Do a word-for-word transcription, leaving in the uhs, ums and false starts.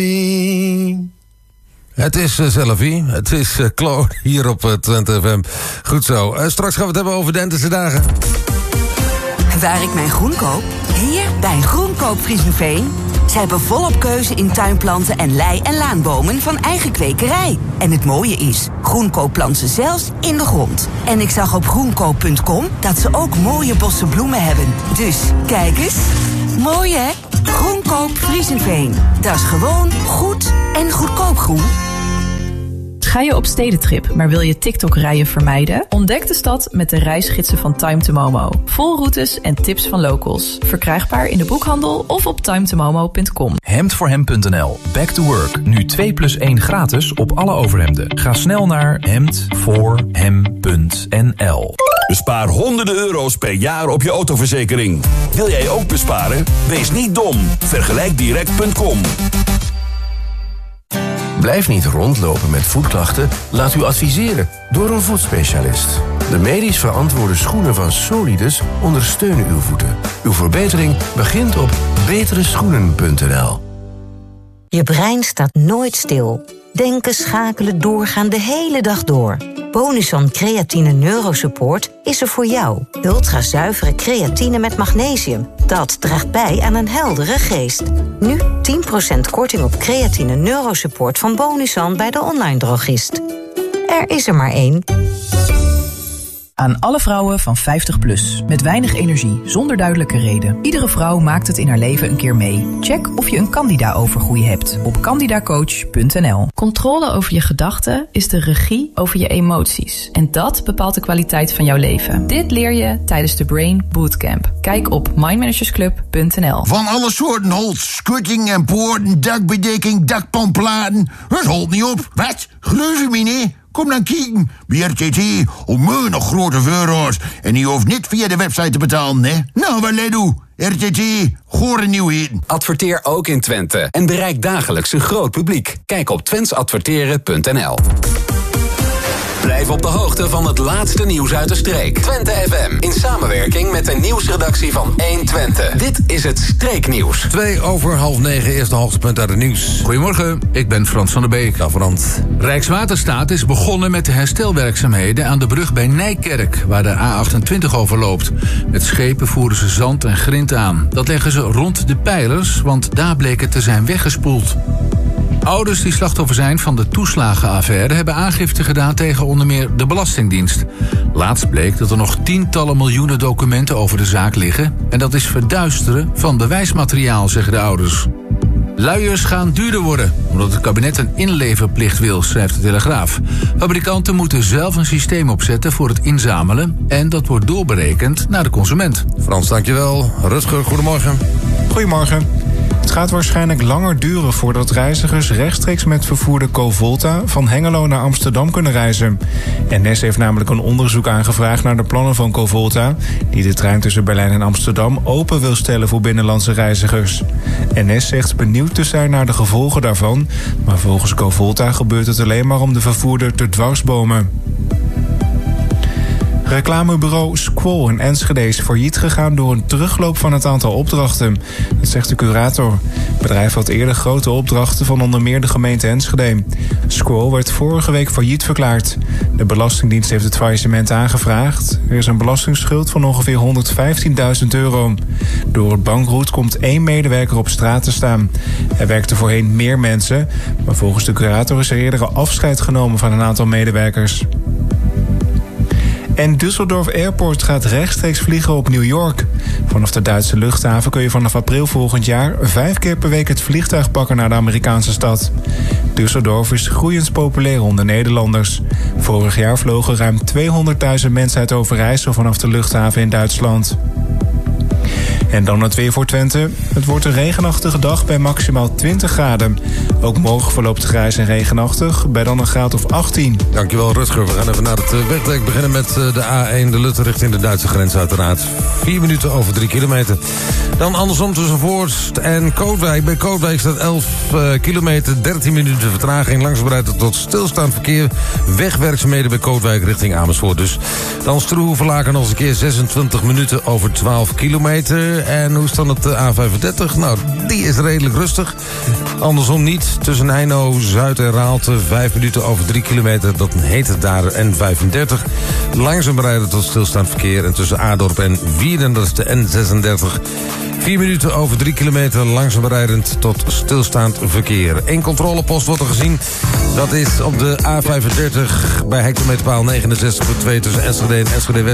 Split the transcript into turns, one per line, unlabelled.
Het is uh, Selfie, het is uh, Claude hier op uh, Twente F M. Goed zo, uh, straks gaan we het hebben over Dentische dagen.
Waar ik mijn groen koop? Hier bij Groenkoop Friesenveen. Ze hebben volop keuze in tuinplanten en lei- en laanbomen van eigen kwekerij. En het mooie is, Groenkoop plant ze zelfs in de grond. En ik zag op groenkoop punt com dat ze ook mooie bossen bloemen hebben. Dus, kijk eens. Mooi hè? Groenkoop Friesenveen. Dat is gewoon goed en goedkoop groen.
Ga je op stedentrip, maar wil je TikTok-rijen vermijden? Ontdek de stad met de reisgidsen van Time to Momo. Vol routes en tips van locals. Verkrijgbaar in de boekhandel of op time to momo punt com.
hemd voor hem punt n l. Back to work. Nu twee plus één gratis op alle overhemden. Ga snel naar hemd voor hem punt n l.
Bespaar honderden euro's per jaar op je autoverzekering. Wil jij ook besparen? Wees niet dom. vergelijk direct punt com.
Blijf niet rondlopen met voetklachten. Laat u adviseren door een voetspecialist. De medisch verantwoorde schoenen van Solidus ondersteunen uw voeten. Uw verbetering begint op betere schoenen punt n l.
Je brein staat nooit stil. Denken, schakelen, doorgaan de hele dag door. Bonuson Creatine Neurosupport is er voor jou. Ultrazuivere creatine met magnesium. Dat draagt bij aan een heldere geest. Nu tien procent korting op Creatine Neurosupport van Bonuson bij de online drogist. Er is er maar één.
Aan alle vrouwen van vijftig plus. Met weinig energie, zonder duidelijke reden. Iedere vrouw maakt het in haar leven een keer mee. Check of je een Candida-overgroei hebt op candida coach punt n l. Controle over je gedachten is de regie over je emoties. En dat bepaalt de kwaliteit van jouw leven. Dit leer je tijdens de Brain Bootcamp. Kijk op mind managers club punt n l.
Van alle soorten holt, schutting en poorten, dakbedekking, dakpanplaten. Het holt niet op. Wat? Geloof je me niet? Kom dan kijken bij R T T onmeunig grote euro's. En je hoeft niet via de website te betalen, hè? Nou, wat let u? R T T, gore nieuwheden.
Adverteer ook in Twente en bereik dagelijks een groot publiek. Kijk op twents adverteren punt n l. Blijf op de hoogte van het laatste nieuws uit de streek. Twente F M, in samenwerking met de nieuwsredactie van één Twente. Dit is het Streeknieuws.
Twee over half negen, eerste hoogtepunt uit het nieuws.
Goedemorgen, ik ben Frans van der Beek.
Ja, Frans.
Rijkswaterstaat is begonnen met de herstelwerkzaamheden aan de brug bij Nijkerk, waar de A achtentwintig overloopt. Met schepen voeren ze zand en grind aan. Dat leggen ze rond de pijlers, want daar bleek het te zijn weggespoeld. Ouders die slachtoffer zijn van de toeslagenaffaire hebben aangifte gedaan tegen onder meer de Belastingdienst. Laatst bleek dat er nog tientallen miljoenen documenten over de zaak liggen. En dat is verduisteren van bewijsmateriaal, zeggen de ouders. Luiers gaan duurder worden, omdat het kabinet een inleverplicht wil, schrijft de Telegraaf. Fabrikanten moeten zelf een systeem opzetten voor het inzamelen en dat wordt doorberekend naar de consument.
Frans, dankjewel. Rutger, goedemorgen.
Goedemorgen. Het gaat waarschijnlijk langer duren voordat reizigers rechtstreeks met vervoerder Covolta van Hengelo naar Amsterdam kunnen reizen. N S heeft namelijk een onderzoek aangevraagd naar de plannen van Covolta, die de trein tussen Berlijn en Amsterdam open wil stellen voor binnenlandse reizigers. N S zegt benieuwd te zijn naar de gevolgen daarvan, maar volgens Covolta gebeurt het alleen maar om de vervoerder te dwarsbomen. Reclamebureau Squall in Enschede is failliet gegaan door een terugloop van het aantal opdrachten. Dat zegt de curator. Het bedrijf had eerder grote opdrachten van onder meer de gemeente Enschede. Squall werd vorige week failliet verklaard. De Belastingdienst heeft het faillissement aangevraagd. Er is een belastingsschuld van ongeveer honderdvijftienduizend euro. Door het bankroet komt één medewerker op straat te staan. Er werkten voorheen meer mensen, maar volgens de curator is er eerder afscheid genomen van een aantal medewerkers. En Düsseldorf Airport gaat rechtstreeks vliegen op New York. Vanaf de Duitse luchthaven kun je vanaf april volgend jaar vijf keer per week het vliegtuig pakken naar de Amerikaanse stad. Düsseldorf is groeiend populair onder Nederlanders. Vorig jaar vlogen ruim tweehonderdduizend mensen uit Overijssel vanaf de luchthaven in Duitsland. En dan het weer voor Twente. Het wordt een regenachtige dag bij maximaal twintig graden. Ook morgen verloopt grijs en regenachtig, bij dan een graad of achttien.
Dankjewel Rutger. We gaan even naar het wegdek. We beginnen met de A één, de Lutte richting de Duitse grens uiteraard. Vier minuten over drie kilometer. Dan andersom tussen Voorst en Kootwijk. Bij Kootwijk staat elf kilometer, dertien minuten vertraging. Langzaam tot stilstaand verkeer. Wegwerkzaamheden bij Kootwijk richting Amersfoort dus. Dan Stroehoeven-Laken nog eens een keer zesentwintig minuten over twaalf kilometer. fietsverkeer. En hoe is dan het A vijfendertig? Nou, die is redelijk rustig. Andersom niet. Tussen Heino, Zuid en Raalte, vijf minuten over drie kilometer. Dat heet het daar N vijfendertig. Langzaam rijden tot stilstaand verkeer. En tussen Adorp en Wierden, dat is de N zesendertig. Vier minuten over drie kilometer, langzaam rijdend tot stilstaand verkeer. Eén controlepost wordt er gezien. Dat is op de A vijfendertig bij hectometerpaal negenenzestig komma twee tussen Enschede en Enschede West.